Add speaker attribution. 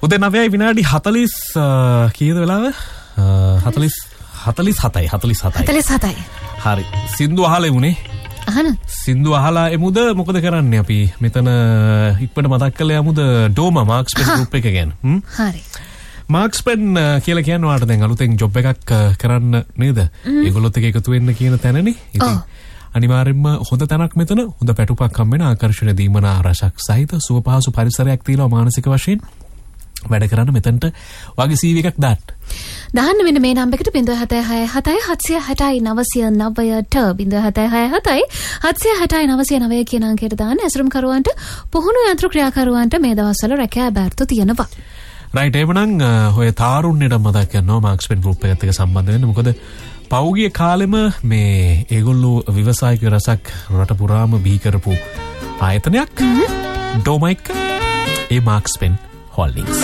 Speaker 1: උදේ 9:40 කීයද වෙලාව? 47යි. හරි. සින්දු අහලා එමුනේ.
Speaker 2: අහන.
Speaker 1: සින්දු අහලා එමුද මොකද කරන්නේ අපි? මෙතන ඉක්මනට මතක් කරලා යමුද ඩෝමා මාක්ස්පෙන් ගෲප් එක ගැන.
Speaker 2: හරි.
Speaker 1: මාක්ස්පෙන් කියලා කියන්නේ ඔයාලට දැන් අලුතෙන් ජොබ් එකක් කරන්න නේද? ඒගොල්ලොත් එක්ක එකතු වෙන්න කියන තැනනේ. ඉතින් අනිවාර්යෙන්ම හොඳ තැනක් මෙතන. හොඳ පැටුපක් හම්බ වෙන ආකර්ෂණ දීමනා රසක් සහිත සුවපහසු පරිසරයක් තියෙනවා මානසික වශයෙන්. වැඩ කරන්න මෙතනට වගේ CV එකක් දාන්න.
Speaker 2: දාන්න මෙන්න මේ නම්බර් එකට 0767 769 කියන අංකයට දාන්න. ඇසුරුම් කරුවන්ට පුහුණු යන්ත්‍ර ක්‍රියාකරුවන්ට මේ දවස්වල රැකියා බැර්තු තියෙනවා.
Speaker 1: රයිට් එවනම් ඔය තාරුණ්‍යයට මතක් කරනවා මාක්ස්පෙන් ගෲප් එකත් එක්ක සම්බන්ධ වෙන්න. මොකද පෞගිය කාලෙම මේ ඒගොල්ලෝ ව්‍යවසායික රසක් රට පුරාම බිහි කරපු ආයතනයක් ඩෝමයික් ඒ මාක්ස්පෙන් Holdings.